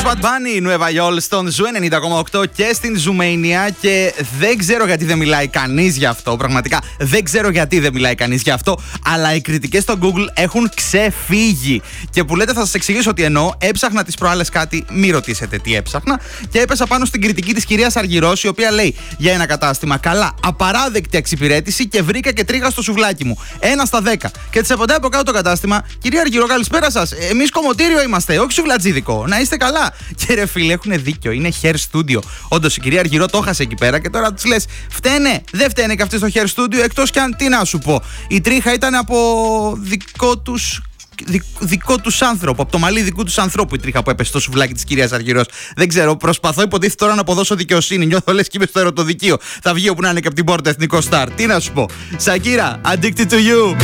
Bad Bunny, Nueva York στον Ζου 90,8 και στην Ζουμania. Και δεν ξέρω γιατί δεν μιλάει κανείς γι' αυτό. Πραγματικά δεν ξέρω γιατί δεν μιλάει κανείς γι' αυτό. Αλλά οι κριτικές στο Google έχουν ξεφύγει. Και που λέτε, θα σας εξηγήσω τι εννοώ. Έψαχνα τις προάλλες κάτι, μη ρωτήσετε τι έψαχνα. Και έπεσα πάνω στην κριτική της κυρίας Αργυρός, η οποία λέει για ένα κατάστημα: καλά, απαράδεκτη εξυπηρέτηση και βρήκα και τρίχα στο σουβλάκι μου. 1 στα 10. Και της απαντάει από κάτω το κατάστημα: κυρία Αργυρό, καλησπέρα σας. Εμείς κομμωτήριο είμαστε, όχι σουβλατζίδικο. Να είστε καλά. Και ρε φίλε, έχουν δίκιο. Είναι hair studio. Όντως η κυρία Αργυρό το έχασε εκεί πέρα και τώρα τους λες: φταίνε, δεν φταίνε και αυτοί στο hair studio, εκτός κι αν τι να σου πω. Η τρίχα ήταν από δικό τους άνθρωπο, από το μαλλί δικού τους ανθρώπου η τρίχα που έπεσε στο σουβλάκι της κυρίας Αργυρός. Δεν ξέρω, προσπαθώ υποτίθεται τώρα να αποδώσω δικαιοσύνη. Νιώθω λες και είμαι στο ερωτοδικείο. Θα βγει όπου να είναι και από την πόρτα Εθνικό Σταρ. Τι να σου πω. Σακύρα, addicted to you.